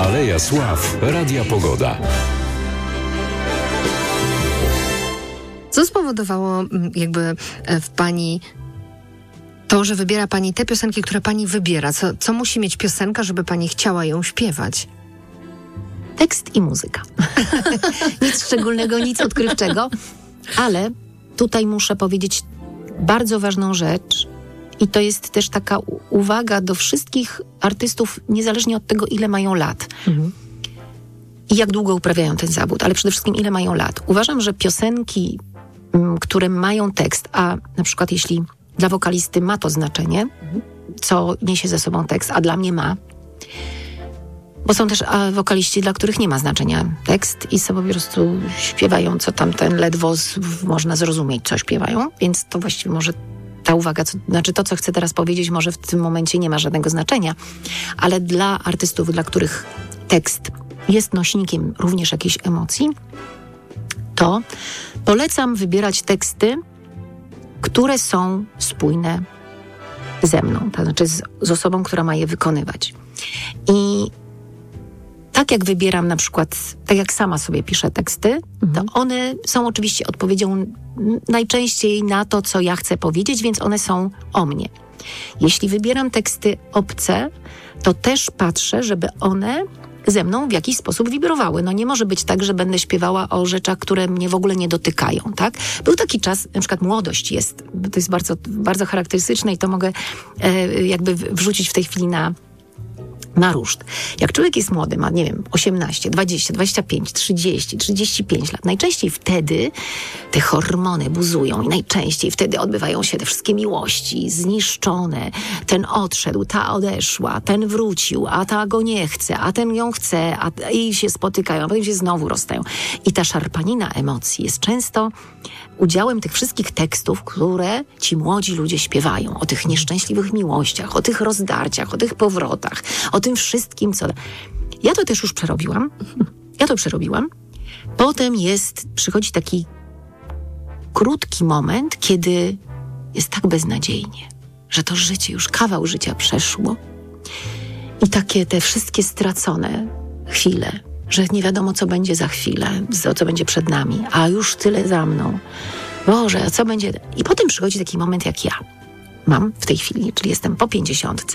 Aleja Sław Radia Pogoda. Co spowodowało jakby w pani to, że wybiera pani te piosenki, które pani wybiera? Co musi mieć piosenka, żeby pani chciała ją śpiewać? Tekst i muzyka. Nic szczególnego, nic odkrywczego, ale tutaj muszę powiedzieć bardzo ważną rzecz i to jest też taka uwaga do wszystkich artystów, niezależnie od tego, ile mają lat. I jak długo uprawiają ten zawód, ale przede wszystkim ile mają lat. Uważam, że piosenki, które mają tekst, a na przykład jeśli dla wokalisty ma to znaczenie, co niesie ze sobą tekst, a dla mnie ma, bo są też wokaliści, dla których nie ma znaczenia tekst i sobie po prostu śpiewają, co tamten ledwo można zrozumieć, co śpiewają, więc to właściwie może ta uwaga, to, co chcę teraz powiedzieć, może w tym momencie nie ma żadnego znaczenia, ale dla artystów, dla których tekst jest nośnikiem również jakiejś emocji, to polecam wybierać teksty, które są spójne ze mną, to znaczy z osobą, która ma je wykonywać. I tak jak wybieram na przykład, tak jak sama sobie piszę teksty, to one są oczywiście odpowiedzią najczęściej na to, co ja chcę powiedzieć, więc one są o mnie. Jeśli wybieram teksty obce, to też patrzę, żeby one ze mną w jakiś sposób wibrowały. No nie może być tak, że będę śpiewała o rzeczach, które mnie w ogóle nie dotykają, tak? Był taki czas, na przykład młodość jest, to jest bardzo, bardzo charakterystyczne i to mogę jakby wrzucić w tej chwili na ruszt. Jak człowiek jest młody, ma, nie wiem, 18, 20, 25, 30, 35 lat, najczęściej wtedy te hormony buzują i najczęściej wtedy odbywają się te wszystkie miłości zniszczone. Ten odszedł, ta odeszła, ten wrócił, a ta go nie chce, a ten ją chce, i się spotykają, a potem się znowu rozstają. I ta szarpanina emocji jest często udziałem tych wszystkich tekstów, które ci młodzi ludzie śpiewają. O tych nieszczęśliwych miłościach, o tych rozdarciach, o tych powrotach, o tym wszystkim, co... Ja to też już przerobiłam. Potem przychodzi taki krótki moment, kiedy jest tak beznadziejnie, że to życie, już kawał życia przeszło i takie te wszystkie stracone chwile, że nie wiadomo, co będzie za chwilę, co będzie przed nami, a już tyle za mną. Boże, a co będzie... I potem przychodzi taki moment, jak ja mam w tej chwili, czyli jestem po 50,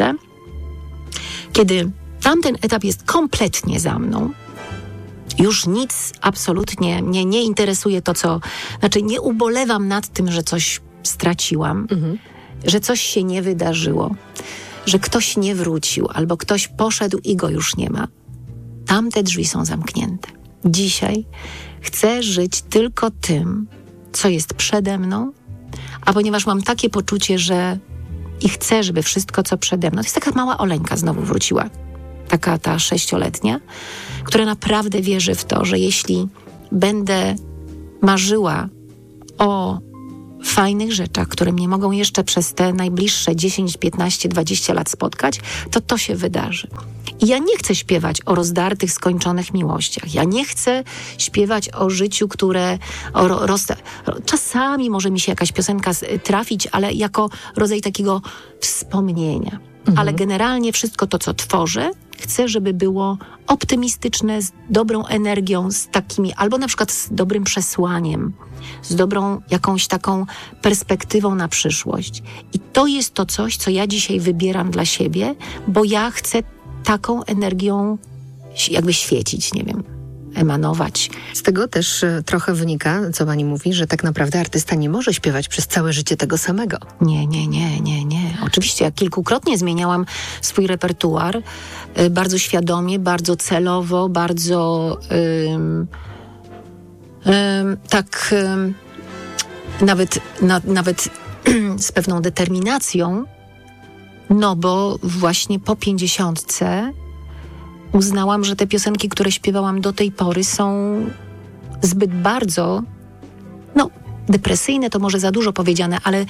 kiedy tamten etap jest kompletnie za mną. Już nic absolutnie mnie nie interesuje to, co... Znaczy, nie ubolewam nad tym, że coś straciłam, że coś się nie wydarzyło, że ktoś nie wrócił, albo ktoś poszedł i go już nie ma. Tamte drzwi są zamknięte. Dzisiaj chcę żyć tylko tym, co jest przede mną, a ponieważ mam takie poczucie, że i chcę, żeby wszystko, co przede mną... To jest taka mała Oleńka znowu wróciła, taka ta 6-letnia, która naprawdę wierzy w to, że jeśli będę marzyła o fajnych rzeczach, które mnie mogą jeszcze przez te najbliższe 10, 15, 20 lat spotkać, to się wydarzy. I ja nie chcę śpiewać o rozdartych, skończonych miłościach. Ja nie chcę śpiewać o życiu, które... Czasami może mi się jakaś piosenka trafić, ale jako rodzaj takiego wspomnienia. Ale generalnie wszystko to, co tworzę, chcę, żeby było optymistyczne, z dobrą energią, z takimi, albo na przykład z dobrym przesłaniem, z dobrą jakąś taką perspektywą na przyszłość. I to jest to coś, co ja dzisiaj wybieram dla siebie, bo ja chcę taką energią jakby świecić, nie wiem, emanować. Z tego też trochę wynika, co pani mówi, że tak naprawdę artysta nie może śpiewać przez całe życie tego samego. Nie. Oczywiście ja kilkukrotnie zmieniałam swój repertuar, bardzo świadomie, bardzo celowo, bardzo nawet z pewną determinacją, no bo właśnie po 50 uznałam, że te piosenki, które śpiewałam do tej pory, są zbyt bardzo, depresyjne to może za dużo powiedziane, ale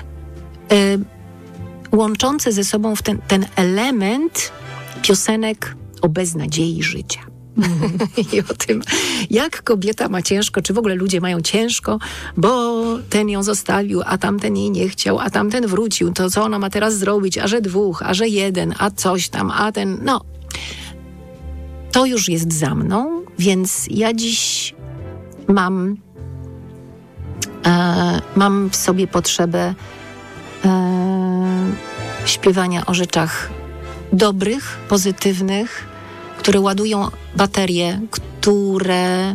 łączące ze sobą w ten element piosenek o beznadziei życia. I o tym, jak kobieta ma ciężko, czy w ogóle ludzie mają ciężko, bo ten ją zostawił, a tamten jej nie chciał, a tamten wrócił, to co ona ma teraz zrobić, a że 2, a że 1, a coś tam, a ten, to już jest za mną, więc ja dziś mam w sobie potrzebę śpiewania o rzeczach dobrych, pozytywnych, które ładują baterie, które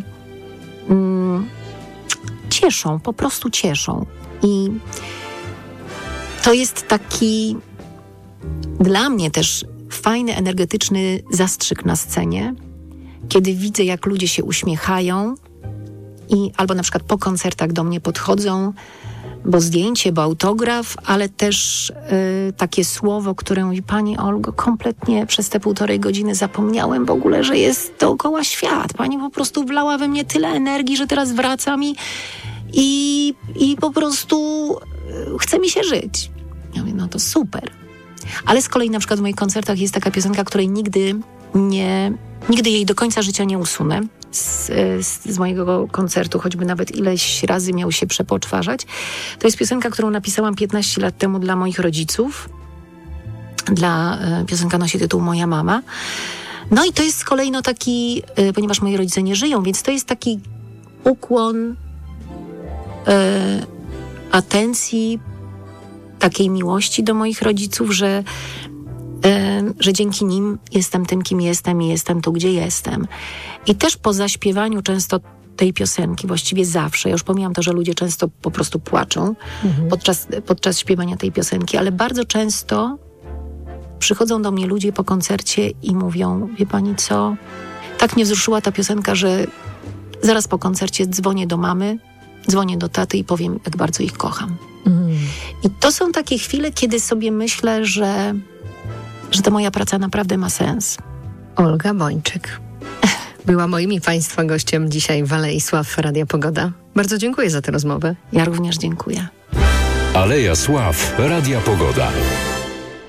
cieszą, po prostu cieszą. I to jest taki dla mnie też fajny, energetyczny zastrzyk na scenie, kiedy widzę, jak ludzie się uśmiechają i albo na przykład po koncertach do mnie podchodzą, bo zdjęcie, bo autograf, ale też takie słowo, które mówi: Pani Olgo, kompletnie przez te 1,5 godziny zapomniałem w ogóle, że jest dookoła świat. Pani po prostu wlała we mnie tyle energii, że teraz wracam i po prostu chce mi się żyć. Ja mówię, no to super. Ale z kolei na przykład w moich koncertach jest taka piosenka, której nigdy jej do końca życia nie usunę z mojego koncertu, choćby nawet ileś razy miał się przepoczwarzać. To jest piosenka, którą napisałam 15 lat temu dla moich rodziców. Piosenka nosi tytuł Moja mama. No i to jest z kolei taki, ponieważ moi rodzice nie żyją, więc to jest taki ukłon atencji, takiej miłości do moich rodziców, że dzięki nim jestem tym, kim jestem i jestem tu, gdzie jestem. I też po zaśpiewaniu często tej piosenki, właściwie zawsze, ja już pomijam to, że ludzie często po prostu płaczą podczas śpiewania tej piosenki, ale bardzo często przychodzą do mnie ludzie po koncercie i mówią: wie pani co, tak mnie wzruszyła ta piosenka, że zaraz po koncercie dzwonię do mamy, dzwonię do taty i powiem, jak bardzo ich kocham. I to są takie chwile, kiedy sobie myślę, że ta moja praca naprawdę ma sens. Olga Bończyk była moim i Państwa gościem dzisiaj w Alei Sław Radia Pogoda. Bardzo dziękuję za tę rozmowę. Ja również dziękuję. Aleja Sław Radia Pogoda.